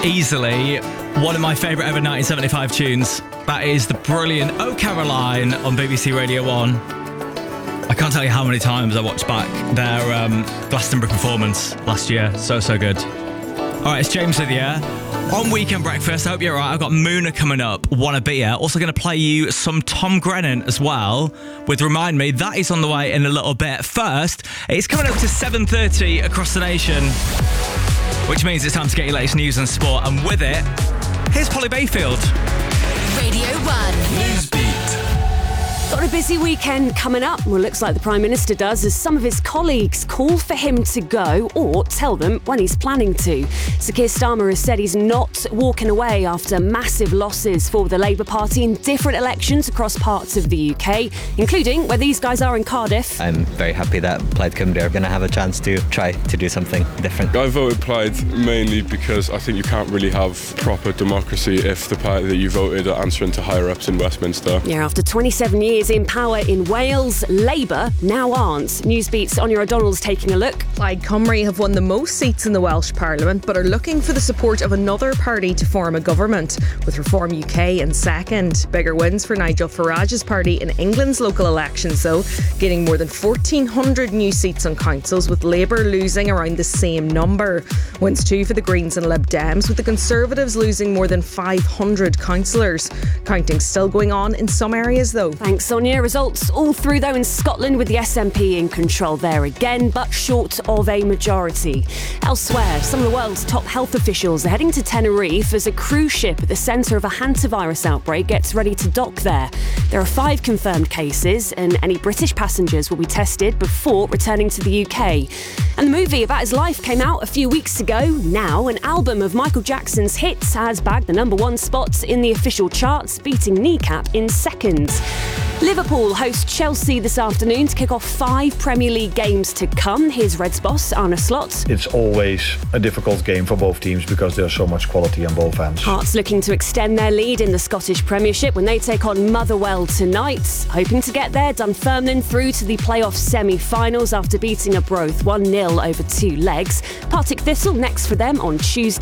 easily one of my favourite ever 1975 tunes. That is the brilliant Oh Caroline on BBC Radio 1. I can't tell you how many times I watched back their Glastonbury performance last year. So good. All right, it's James with you. On Weekend Breakfast, I hope you're all right. I've got Moona coming up, Wanna Be Ya. Also going to play you some Tom Grennan as well with Remind Me. That is on the way in a little bit. First, it's coming up to 7:30 across the nation, which means it's time to get your latest news and sport. And with it, here's Polly Bayfield. Radio 1. Newsbeat. Got a busy weekend coming up. Well, looks like the Prime Minister does, as some of his colleagues call for him to go or tell them when he's planning to. Sir Keir Starmer has said he's not walking away after massive losses for the Labour Party in different elections across parts of the UK, including where these guys are in Cardiff. I'm very happy that Plaid Cymru are going to have a chance to try to do something different. I voted Plaid mainly because I think you can't really have proper democracy if the party that you voted are answering to higher-ups in Westminster. Yeah, after 27 years in power in Wales, Labour now aren't. Newsbeat's Anya O'Donnell's taking a look. Plaid Cymru have won the most seats in the Welsh Parliament, but are looking for the support of another party to form a government, with Reform UK in second. Bigger wins for Nigel Farage's party in England's local elections, though, gaining more than 1,400 new seats on councils, with Labour losing around the same number. Wins too for the Greens and Lib Dems, with the Conservatives losing more than 500 councillors. Counting still going on in some areas, though. Thanks, Sonia. Results all through, though, in Scotland, with the SNP in control there again, but short of a majority. Elsewhere, some of the world's top health officials are heading to Tenerife as a cruise ship at the centre of a hantavirus outbreak gets ready to dock there. There are 5 confirmed cases, and any British passengers will be tested before returning to the UK. And the movie about his life came out a few weeks ago. Now, an album of Michael Jackson's hits has bagged the #1 spot in the official charts, beating Kneecap in seconds. Liverpool host Chelsea this afternoon to kick off 5 Premier League games to come. Here's Reds boss Arne Slot. It's always a difficult game for both teams because there's so much quality on both ends. Hearts looking to extend their lead in the Scottish Premiership when they take on Motherwell tonight. Hoping to get there, Dunfermline through to the playoff semi-finals after beating Arbroath 1-0 over 2 legs. Partick Thistle next for them on Tuesday.